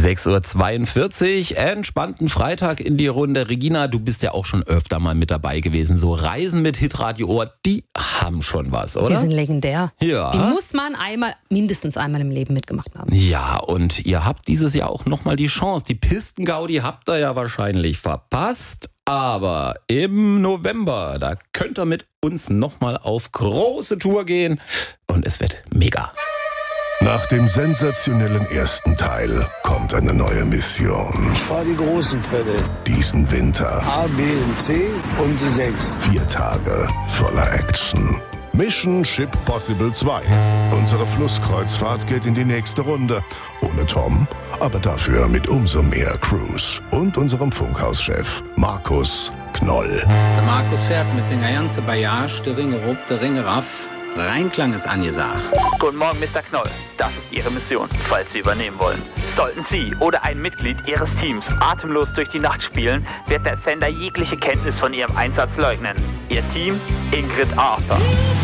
6:42 Uhr, entspannten Freitag in die Runde. Regina, du bist ja auch schon öfter mal mit dabei gewesen. So Reisen mit Hitradio Ohr, die haben schon was, oder? Die sind legendär. Ja. Die muss man mindestens einmal im Leben mitgemacht haben. Ja, und ihr habt dieses Jahr auch nochmal die Chance. Die Pistengaudi habt ihr ja wahrscheinlich verpasst. Aber im November, da könnt ihr mit uns nochmal auf große Tour gehen. Und es wird mega. Nach dem sensationellen ersten Teil kommt eine neue Mission. Fahr die großen Pferde. Diesen Winter A, B und C und 6. 4 Tage voller Action. Mission Ship Possible 2. Unsere Flusskreuzfahrt geht in die nächste Runde. Ohne Tom, aber dafür mit umso mehr Crews. Und unserem Funkhauschef Markus Knoll. Der Markus fährt mit seiner ganzen Bagage, der Ringe Rupp, der Ringe Raff. Reinklang ist angesagt. Guten Morgen, Mr. Knoll. Das ist Ihre Mission, falls Sie übernehmen wollen. Sollten Sie oder ein Mitglied Ihres Teams atemlos durch die Nacht spielen, wird der Sender jegliche Kenntnis von Ihrem Einsatz leugnen. Ihr Team: Ingrid Arthur.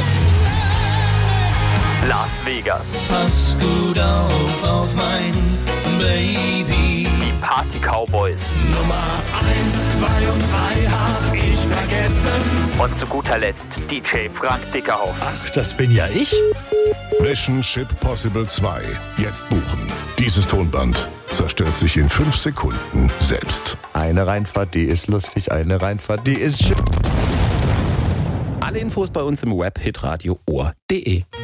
Las Vegas. Pass gut auf mein Baby. Die Party Cowboys. Nummer 1, 2 und 3 hab ich vergessen. Und zu guter Letzt DJ Frank Dickerhoff. Ach, das bin ja ich? Mission Ship Possible 2. Jetzt buchen. Dieses Tonband zerstört sich in 5 Sekunden selbst. Eine Reinfahrt, die ist lustig, eine Reinfahrt, die ist schön. Alle Infos bei uns im Web hitradio-ohr.de.